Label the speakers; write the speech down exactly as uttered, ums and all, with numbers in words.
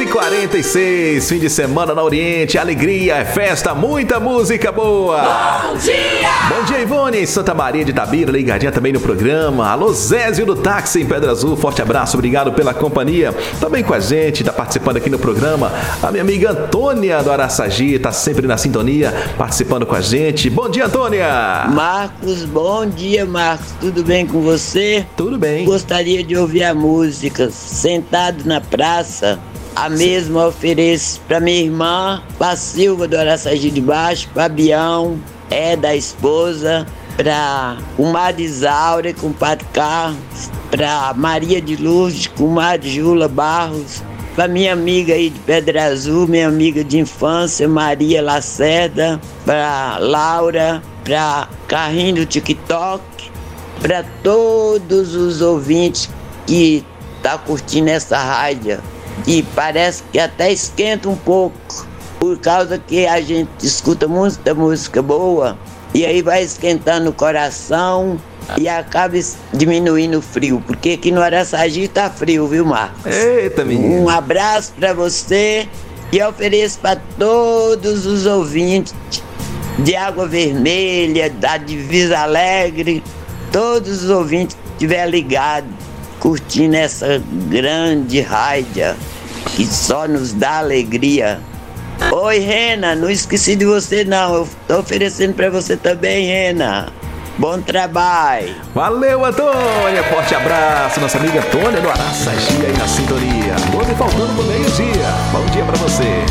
Speaker 1: e quarenta e seis, fim de semana na Oriente, alegria, é festa, muita música boa.
Speaker 2: Bom dia!
Speaker 1: Bom dia, Ivone, em Santa Maria de Itabira, ligadinha também no programa. Alô, Zézio do Táxi em Pedra Azul, forte abraço, obrigado pela companhia. Também com a gente, tá participando aqui no programa, a minha amiga Antônia do Araçagi, tá sempre na sintonia, participando com a gente. Bom dia, Antônia!
Speaker 3: Marcos, bom dia, Marcos, tudo bem com você?
Speaker 1: Tudo bem.
Speaker 3: Gostaria de ouvir a música Sentado na Praça. A mesma ofereço para minha irmã, para Silva do Araçagi de Baixo, Fabião, é da esposa, para o Comadre Isaura com o Padre Carlos, para Maria de Lourdes, Comadre Jula Barros, para minha amiga aí de Pedra Azul, minha amiga de infância, Maria Lacerda, para Laura, para Carrinho do TikTok, para todos os ouvintes que tá curtindo essa rádio. E parece que até esquenta um pouco, por causa que a gente escuta muita música boa, e aí vai esquentando o coração e acaba diminuindo o frio, porque aqui no Araçagi tá frio, viu, Marcos?
Speaker 1: Eita, menino.
Speaker 3: Um abraço para você e ofereço para todos os ouvintes de Água Vermelha, da Divisa Alegre, todos os ouvintes que estiver ligado, curtindo essa grande rádio que só nos dá alegria. Oi, Rena, não esqueci de você não, eu tô oferecendo pra você também, Rena. Bom trabalho.
Speaker 1: Valeu, Antônia, forte abraço, nossa amiga Antônia do Araçagi aí na sintonia. doze faltando pro meio-dia, bom dia pra você.